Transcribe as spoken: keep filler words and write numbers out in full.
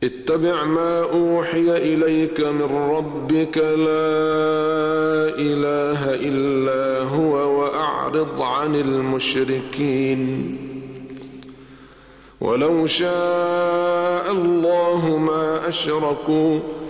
اتبع ما أوحي إليك من ربك لا إله إلا هو وأعرض عن المشركين ولو شاء الله ما أشركوا